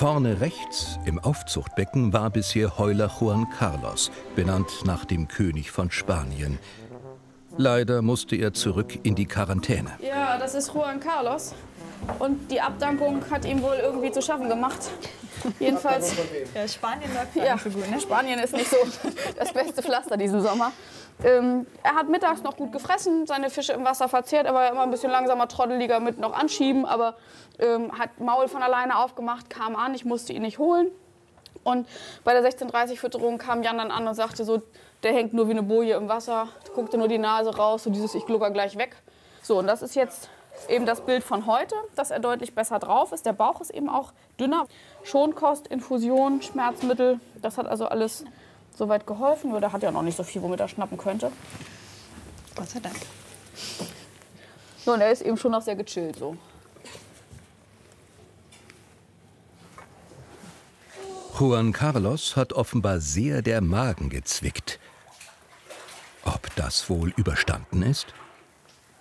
Vorne rechts im Aufzuchtbecken war bisher Heuler Juan Carlos, benannt nach dem König von Spanien. Leider musste er zurück in die Quarantäne. Ja, das ist Juan Carlos. Und die Abdankung hat ihm wohl irgendwie zu schaffen gemacht. Jedenfalls. Ja, Spanien läuft ja nicht so gut, ne? Spanien ist nicht so das beste Pflaster diesen Sommer. Er hat mittags noch gut gefressen, seine Fische im Wasser verzehrt. Er war ja immer ein bisschen langsamer, trotteliger mit noch anschieben. Aber hat Maul von alleine aufgemacht, kam an, ich musste ihn nicht holen. Und bei der 16:30 Fütterung kam Jan dann an und sagte so, der hängt nur wie eine Boje im Wasser, guckte nur die Nase raus, so dieses ich glucker gleich weg. So, und das ist jetzt eben das Bild von heute, dass er deutlich besser drauf ist. Der Bauch ist eben auch dünner. Schonkost, Infusion, Schmerzmittel, das hat also alles soweit geholfen. Nur der hat ja noch nicht so viel, womit er schnappen könnte. Gott sei Dank. So, und er ist eben schon noch sehr gechillt so. Juan Carlos hat offenbar sehr der Magen gezwickt. Ob das wohl überstanden ist?